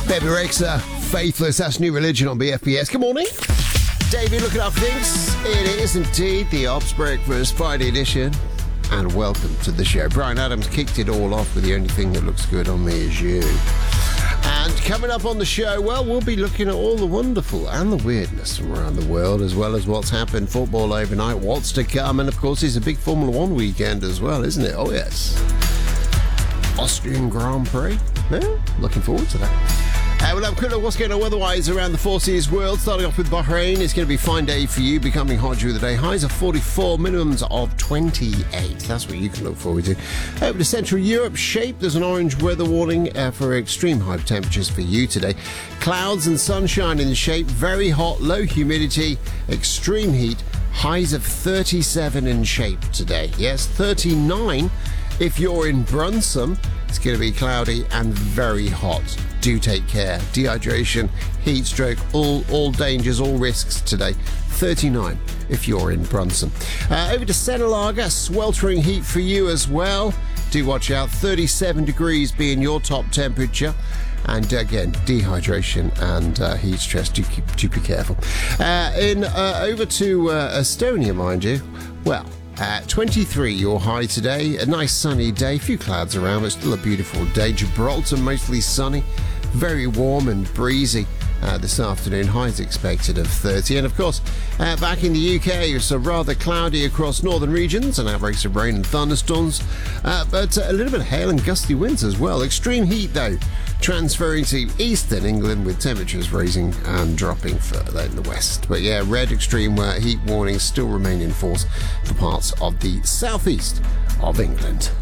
Baby Rexha, Faithless, that's New Religion on BFBS. Good morning. David, looking up things. It is indeed the Ops Breakfast Friday edition. And welcome to the show. Brian Adams kicked it all off with the only thing that looks good on me is you. And coming up on the show, well, we'll be looking at all the wonderful and the weirdness from around the world, as well as what's happened, football overnight, what's to come, and of course it's a big Formula One weekend as well, isn't it? Oh yes. Austrian Grand Prix. Yeah, looking forward to that. We'll have a quick look what's going on weather-wise around the Four Seas world. Starting off with Bahrain, it's going to be a fine day for you, becoming hot during the day. Highs of 44, minimums of 28. That's what you can look forward to. Over to Central Europe, Shape, there's an orange weather warning for extreme high temperatures for you today. Clouds and sunshine in Shape, very hot, low humidity, extreme heat. Highs of 37 in Shape today. Yes, 39 if you're in Brunssum. It's going to be cloudy and very hot. Do take care. Dehydration, heat stroke, all dangers, all risks today. 39 if you're in Brunssum. Over to Senalaga, sweltering heat for you as well. Do watch out. 37 degrees being your top temperature. And again, dehydration and heat stress. Do be careful. Over to Estonia, mind you. Well, 23 your high today, a nice sunny day, a few clouds around, but still a beautiful day. Gibraltar mostly sunny, very warm and breezy this afternoon, highs expected of 30. And of course, back in the UK, it's rather cloudy across northern regions and outbreaks of rain and thunderstorms, but a little bit of hail and gusty winds as well. Extreme heat though, transferring to eastern England with temperatures rising and dropping further in the west. But yeah, red extreme heat warnings still remain in force for parts of the southeast of England.